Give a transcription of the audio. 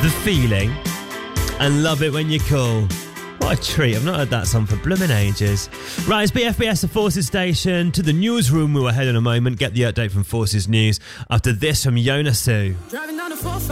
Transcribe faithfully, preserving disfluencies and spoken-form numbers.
The Feeling and Love It When You Call. What a treat. I've not heard that song for blooming ages. Right, it's B F B S, the Forces Station. To the newsroom we will head in a moment. Get the update from Forces News after this from Yona Sue. Driving down the four